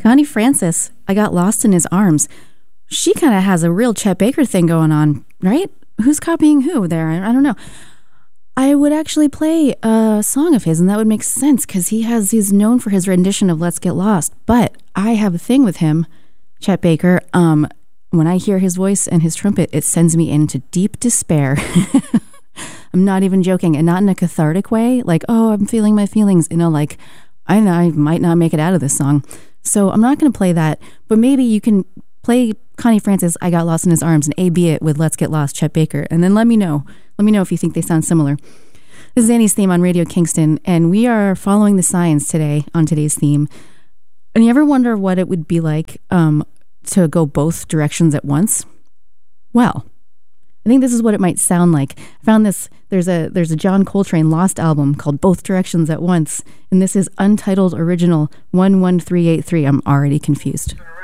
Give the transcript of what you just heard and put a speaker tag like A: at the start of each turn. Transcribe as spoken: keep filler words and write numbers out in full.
A: Connie Francis, I Got Lost in His Arms. She kind of has a real Chet Baker thing going on, right? Who's copying who there? I, I don't know. I would actually play a song of his, and that would make sense because he has he's known for his rendition of Let's Get Lost. But I have a thing with him, Chet Baker. Um, when I hear his voice and his trumpet, it sends me into deep despair. I'm not even joking, and not in a cathartic way, like, oh, I'm feeling my feelings. You know, like, I know I might not make it out of this song. So I'm not going to play that, but maybe you can play Connie Francis, I Got Lost in His Arms, and A B it with Let's Get Lost, Chet Baker, and then let me know. Let me know if you think they sound similar. This is Annie's Theme on Radio Kingston, and we are following the signs today on today's theme. And you ever wonder what it would be like um, to go both directions at once? Well, I think this is what it might sound like. I found this, there's a there's a John Coltrane Lost album called Both Directions at Once, and this is Untitled Original one one three eight three. I'm already confused.